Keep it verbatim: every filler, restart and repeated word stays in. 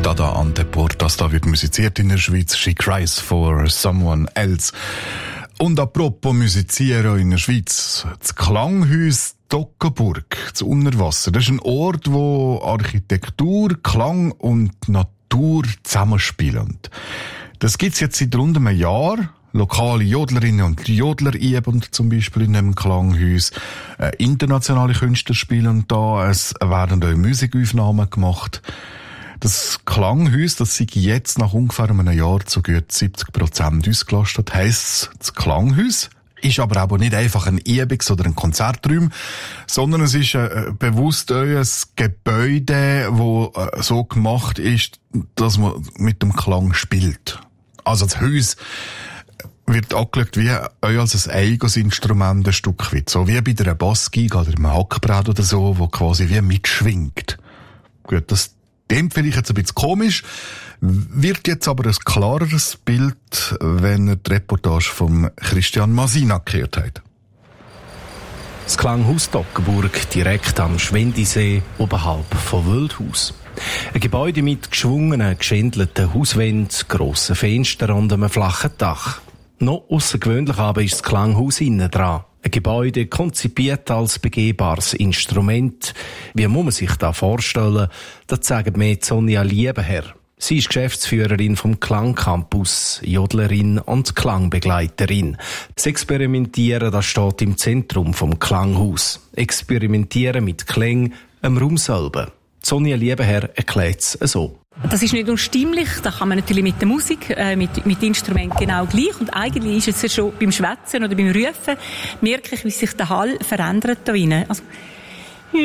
Dada Anteportas, da wird musiziert in der Schweiz. She cries for someone else. Und apropos musizieren in der Schweiz, das Klanghaus Toggenburg, das Unterwasser. Das ist ein Ort, wo Architektur, Klang und Natur zusammenspielen. Das gibt's jetzt seit rund einem Jahr. Lokale Jodlerinnen und Jodler üben zum Beispiel in einem Klanghaus. Äh, internationale Künstler spielen da. Es werden auch Musikaufnahmen gemacht. Das Klanghaus, das sei jetzt nach ungefähr einem Jahr zu gut siebzig Prozent ausgelastet. Heisst, das Klanghaus ist aber auch nicht einfach ein Übungs- oder ein Konzertraum, sondern es ist äh, bewusst ein Gebäude, das äh, so gemacht ist, dass man mit dem Klang spielt. Also das Haus wird angeschaut wie euch als ein eigenes Instrument ein Stück weit. So wie bei einer Bassgeige oder einem Hackbrett oder so, wo quasi wie mitschwingt. Gut, das klingt vielleicht jetzt ein bisschen komisch, wird jetzt aber ein klareres Bild, wenn ihr die Reportage von Christian Masina gehört habt. Das Klanghaus Toggenburg, direkt am Schwendisee, oberhalb von Wildhaus. Ein Gebäude mit geschwungenen, geschändelten Hauswänden, grossen Fenstern und einem flachen Dach. Noch aussergewöhnlich aber ist das Klanghaus innen dran. Ein Gebäude konzipiert als begehbares Instrument. Wie muss man sich das vorstellen? Das sagt mir Sonja Liebenherr. Sie ist Geschäftsführerin vom Klangcampus, Jodlerin und Klangbegleiterin. Das Experimentieren, das steht im Zentrum vom Klanghaus. Experimentieren mit Klängen im Raum selber. Sonja Liebenherr erklärt es so. Das ist nicht nur stimmlich, das kann man natürlich mit der Musik, äh, mit, mit Instrumenten genau gleich. Und eigentlich ist es ja schon beim Schwätzen oder beim Rufen, merke ich, wie sich der Hall verändert da drinnen. Also,